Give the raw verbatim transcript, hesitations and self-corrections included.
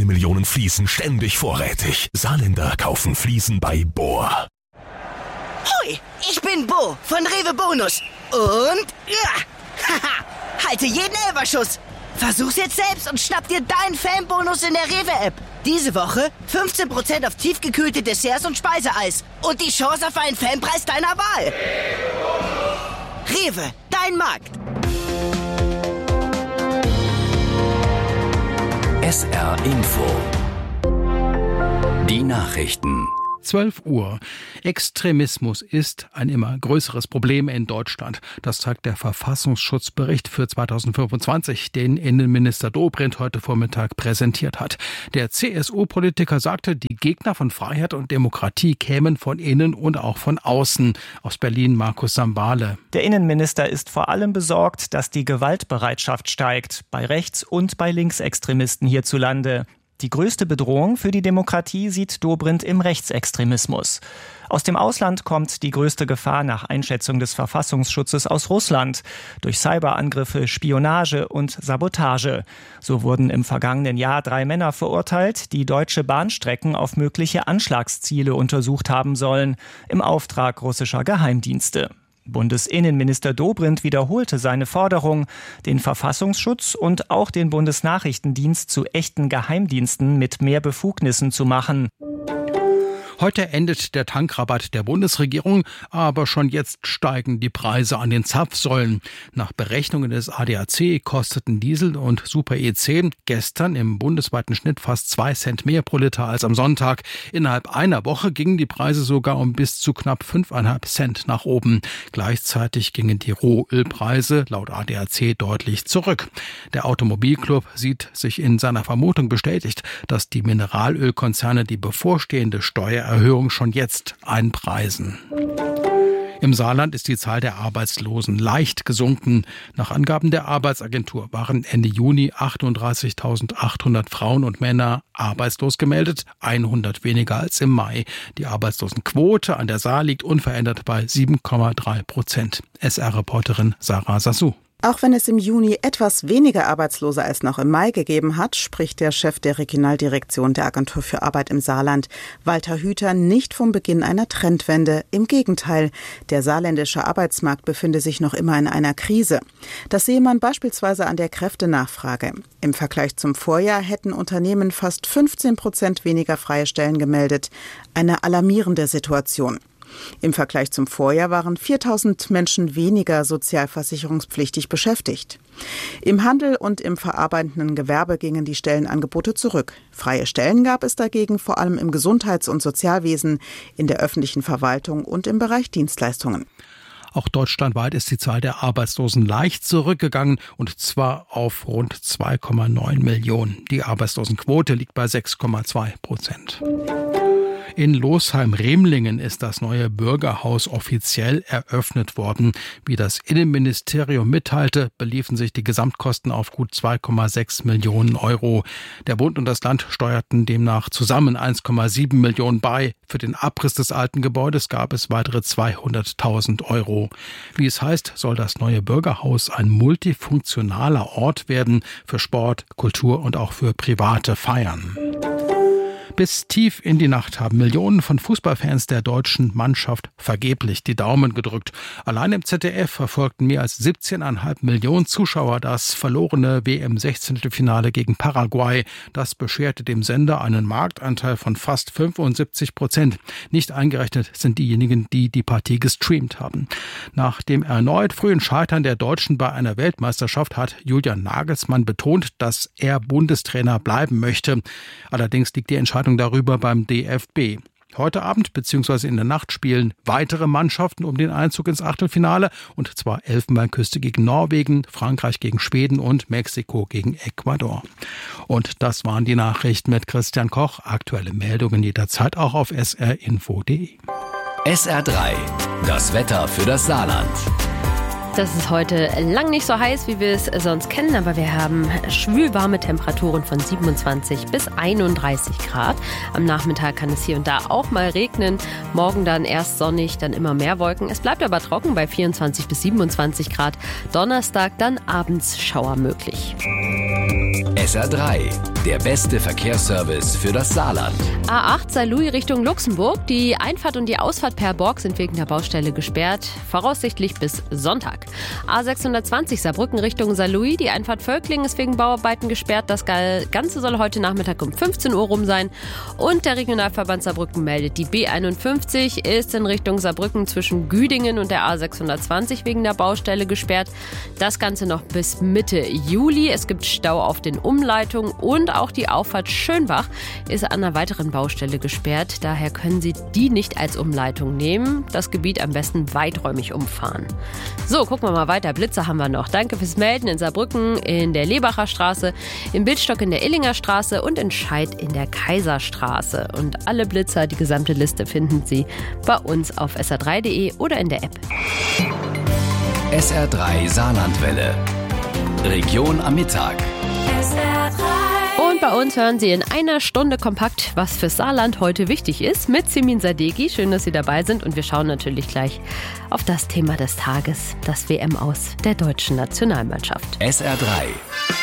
Millionen Fliesen ständig vorrätig. Saarländer kaufen Fliesen bei Bohr. Hui, ich bin Bo von Rewe Bonus. Und ja, haha, halte jeden Elferschuss. Versuch's jetzt selbst und schnapp dir deinen Fanbonus in der Rewe-App. Diese Woche fünfzehn Prozent auf tiefgekühlte Desserts und Speiseeis. Und die Chance auf einen Fanpreis deiner Wahl. Rewe, dein Markt. S R Info. Die Nachrichten. zwölf Uhr. Extremismus ist ein immer größeres Problem in Deutschland. Das zeigt der Verfassungsschutzbericht für zweitausendfünfundzwanzig, den Innenminister Dobrindt heute Vormittag präsentiert hat. Der C S U-Politiker sagte, die Gegner von Freiheit und Demokratie kämen von innen und auch von außen. Aus Berlin Markus Sambale. Der Innenminister ist vor allem besorgt, dass die Gewaltbereitschaft steigt, bei Rechts- und bei Linksextremisten hierzulande. Die größte Bedrohung für die Demokratie sieht Dobrindt im Rechtsextremismus. Aus dem Ausland kommt die größte Gefahr nach Einschätzung des Verfassungsschutzes aus Russland. Durch Cyberangriffe, Spionage und Sabotage. So wurden im vergangenen Jahr drei Männer verurteilt, die deutsche Bahnstrecken auf mögliche Anschlagsziele untersucht haben sollen, im Auftrag russischer Geheimdienste. Bundesinnenminister Dobrindt wiederholte seine Forderung, den Verfassungsschutz und auch den Bundesnachrichtendienst zu echten Geheimdiensten mit mehr Befugnissen zu machen. Heute endet der Tankrabatt der Bundesregierung, aber schon jetzt steigen die Preise an den Zapfsäulen. Nach Berechnungen des A D A C kosteten Diesel und Super E zehn gestern im bundesweiten Schnitt fast zwei Cent mehr pro Liter als am Sonntag. Innerhalb einer Woche gingen die Preise sogar um bis zu knapp fünfeinhalb Cent nach oben. Gleichzeitig gingen die Rohölpreise laut A D A C deutlich zurück. Der Automobilclub sieht sich in seiner Vermutung bestätigt, dass die Mineralölkonzerne die bevorstehende Steuer Erhöhung schon jetzt einpreisen. Im Saarland ist die Zahl der Arbeitslosen leicht gesunken. Nach Angaben der Arbeitsagentur waren Ende Juni achtunddreißigtausendachthundert Frauen und Männer arbeitslos gemeldet, hundert weniger als im Mai. Die Arbeitslosenquote an der Saar liegt unverändert bei sieben Komma drei Prozent. S R-Reporterin Sarah Sassou. Auch wenn es im Juni etwas weniger Arbeitslose als noch im Mai gegeben hat, spricht der Chef der Regionaldirektion der Agentur für Arbeit im Saarland, Walter Hüther, nicht vom Beginn einer Trendwende. Im Gegenteil, der saarländische Arbeitsmarkt befinde sich noch immer in einer Krise. Das sehe man beispielsweise an der Kräftenachfrage. Im Vergleich zum Vorjahr hätten Unternehmen fast fünfzehn Prozent weniger freie Stellen gemeldet. Eine alarmierende Situation. Im Vergleich zum Vorjahr waren viertausend Menschen weniger sozialversicherungspflichtig beschäftigt. Im Handel und im verarbeitenden Gewerbe gingen die Stellenangebote zurück. Freie Stellen gab es dagegen vor allem im Gesundheits- und Sozialwesen, in der öffentlichen Verwaltung und im Bereich Dienstleistungen. Auch deutschlandweit ist die Zahl der Arbeitslosen leicht zurückgegangen, und zwar auf rund zwei Komma neun Millionen. Die Arbeitslosenquote liegt bei sechs Komma zwei Prozent. In Losheim-Remlingen ist das neue Bürgerhaus offiziell eröffnet worden. Wie das Innenministerium mitteilte, beliefen sich die Gesamtkosten auf gut zwei Komma sechs Millionen Euro. Der Bund und das Land steuerten demnach zusammen eins Komma sieben Millionen bei. Für den Abriss des alten Gebäudes gab es weitere zweihunderttausend Euro. Wie es heißt, soll das neue Bürgerhaus ein multifunktionaler Ort werden für Sport, Kultur und auch für private Feiern. Bis tief in die Nacht haben Millionen von Fußballfans der deutschen Mannschaft vergeblich die Daumen gedrückt. Allein im Z D F verfolgten mehr als siebzehn Komma fünf Millionen Zuschauer das verlorene W M-Sechzehntelfinale gegen Paraguay. Das bescherte dem Sender einen Marktanteil von fast fünfundsiebzig Prozent. Nicht eingerechnet sind diejenigen, die die Partie gestreamt haben. Nach dem erneut frühen Scheitern der Deutschen bei einer Weltmeisterschaft hat Julian Nagelsmann betont, dass er Bundestrainer bleiben möchte. Allerdings liegt die Entscheidung darüber beim D F B. Heute Abend bzw. in der Nacht spielen weitere Mannschaften um den Einzug ins Achtelfinale, und zwar Elfenbeinküste gegen Norwegen, Frankreich gegen Schweden und Mexiko gegen Ecuador. Und das waren die Nachrichten mit Christian Koch. Aktuelle Meldungen jederzeit auch auf s r info punkt d e. S R drei, das Wetter für das Saarland. Das ist heute lang nicht so heiß, wie wir es sonst kennen, aber wir haben schwülwarme Temperaturen von siebenundzwanzig bis einunddreißig Grad. Am Nachmittag kann es hier und da auch mal regnen. Morgen dann erst sonnig, dann immer mehr Wolken. Es bleibt aber trocken bei vierundzwanzig bis siebenundzwanzig Grad. Donnerstag dann abends Schauer möglich. S R drei, der beste Verkehrsservice für das Saarland. A acht Saarlouis Richtung Luxemburg. Die Einfahrt und die Ausfahrt per Borg sind wegen der Baustelle gesperrt, voraussichtlich bis Sonntag. A sechshundertzwanzig Saarbrücken Richtung Saarlouis. Die Einfahrt Völklingen ist wegen Bauarbeiten gesperrt. Das Ganze soll heute Nachmittag um fünfzehn Uhr rum sein. Und der Regionalverband Saarbrücken meldet, die B einundfünfzig ist in Richtung Saarbrücken zwischen Güdingen und der A sechshundertzwanzig wegen der Baustelle gesperrt. Das Ganze noch bis Mitte Juli. Es gibt Stau auf den Umleitungen und auch die Auffahrt Schönbach ist an einer weiteren Baustelle gesperrt. Daher können Sie die nicht als Umleitung nehmen. Das Gebiet am besten weiträumig umfahren. So, gucken wir mal weiter. Blitze haben wir noch. Danke fürs Melden in Saarbrücken in der Lebacher Straße, in Bildstock in der Illinger Straße und in Scheid in der Kaiserstraße. Und alle Blitzer, die gesamte Liste finden Sie bei uns auf S R drei punkt de oder in der App. S R drei Saarlandwelle. Region am Mittag. S R drei. Und bei uns hören Sie in einer Stunde kompakt, was für Saarland heute wichtig ist, mit Simin Sadeghi. Schön, dass Sie dabei sind. Und wir schauen natürlich gleich auf das Thema des Tages, das W M-Aus der deutschen Nationalmannschaft. S R drei.